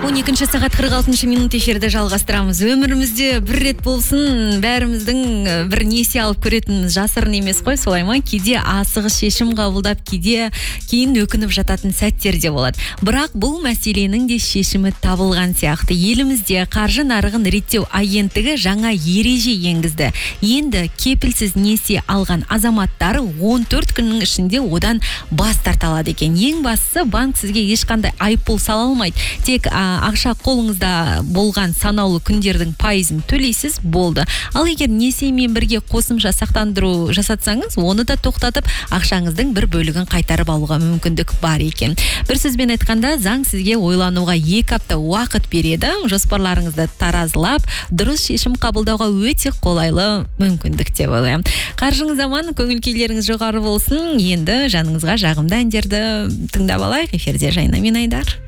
12 сағат 46 минут эфирді жалғастырамыз. Өмірімізде бір рет болсын, бәріміздің бір несие алып көретініміз жасырын емес қой, солай ма? Кейде асығыс шешім қабылдап, кейде кейін өкініп жататын сәттер де болады. Бірақ бұл мәселенің де шешімі табылған сияқты. Елімізде қаржы нарығын реттеу агенттігі жаңа ереже енгізді. Енді кепілсіз несие алған азаматтары 14 күннің ішінде одан бас тарта алады екен. Ең бастысы, банк сізге ешқандай айыппұл сала алмайды. Тек ақша қолыңызда болған санаулы күндердің пайызын төлейсіз, болды. Ал егер несиемен бірге қосымша сақтандыру жасатсаңыз, оны да тоқтатып, ақшаңыздың бір бөлігін қайтарып алуға мүмкіндік бар екен. Бір сөзбен айтқанда, заң сізге ойлануға 2 апта уақыт береді. Жоспарларыңызды таразылап, дұрыс шешім қабылдауға өте қолайлы мүмкіндік деп ойлаймын. Қаржыңыз аман, көңіл-күйлеріңіз жоғары болсын. Енді жаныңызға жағымды әндерді тыңдап алайық. Эфирде Жайна мен Айдар.